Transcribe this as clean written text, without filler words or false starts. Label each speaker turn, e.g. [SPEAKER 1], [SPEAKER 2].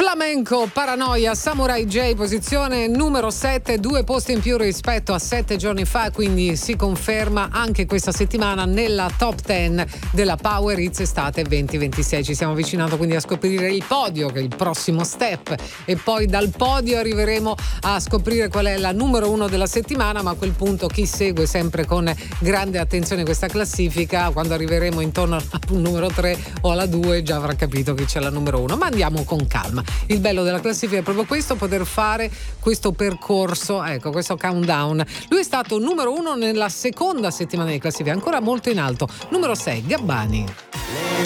[SPEAKER 1] Flamenco, Paranoia, Samurai J, posizione numero 7, 2 posti in più rispetto a 7 giorni fa, quindi si conferma anche questa settimana nella top 10 della Power Hits Estate 2026. Ci stiamo avvicinando quindi a scoprire il podio, che è il prossimo step, e poi dal podio arriveremo a scoprire qual è la numero 1 della settimana, ma a quel punto chi segue sempre con grande attenzione questa classifica, quando arriveremo intorno al numero 3 o alla 2 già avrà capito che c'è la numero 1, ma andiamo con calma. Il bello della classifica è proprio questo, poter fare questo percorso, ecco, questo countdown. Lui è stato numero 1 nella seconda settimana di classifica, ancora molto in alto. Numero 6, Gabbani.